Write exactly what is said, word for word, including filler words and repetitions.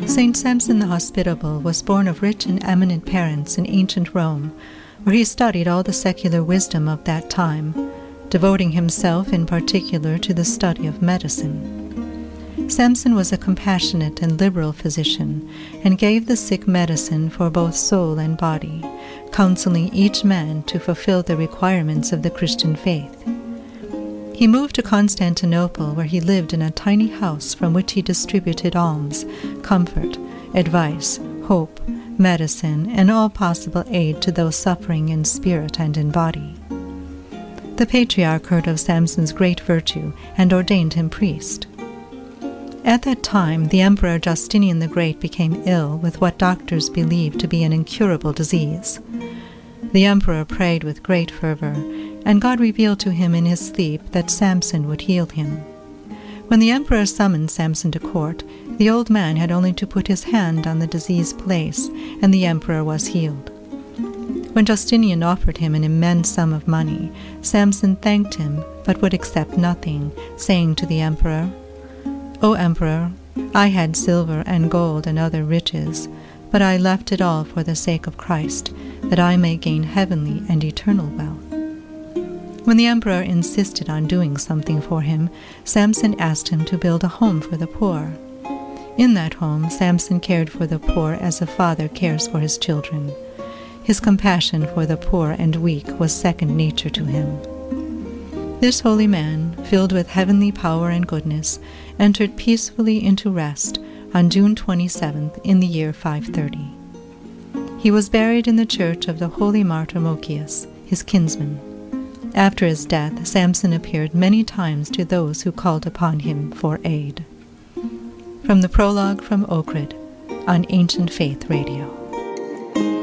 Saint Samson the Hospitable was born of rich and eminent parents in ancient Rome, where he studied all the secular wisdom of that time, devoting himself in particular to the study of medicine. Samson was a compassionate and liberal physician, and gave the sick medicine for both soul and body, counseling each man to fulfill the requirements of the Christian faith. He moved to Constantinople, where he lived in a tiny house from which he distributed alms, comfort, advice, hope, medicine, and all possible aid to those suffering in spirit and in body. The Patriarch heard of Samson's great virtue and ordained him priest. At that time, the Emperor Justinian the Great became ill with what doctors believed to be an incurable disease. The emperor prayed with great fervor, and God revealed to him in his sleep that Samson would heal him. When the emperor summoned Samson to court, the old man had only to put his hand on the diseased place, and the emperor was healed. When Justinian offered him an immense sum of money, Samson thanked him, but would accept nothing, saying to the emperor, "O Emperor, I had silver and gold and other riches, but I left it all for the sake of Christ, that I may gain heavenly and eternal wealth." When the emperor insisted on doing something for him, Samson asked him to build a home for the poor. In that home, Samson cared for the poor as a father cares for his children. His compassion for the poor and weak was second nature to him. This holy man, filled with heavenly power and goodness, entered peacefully into rest on June twenty-seventh in the year five thirty. He was buried in the church of the holy martyr Mochius, his kinsman. After his death, Samson appeared many times to those who called upon him for aid. From the prologue from Ohrid on Ancient Faith Radio.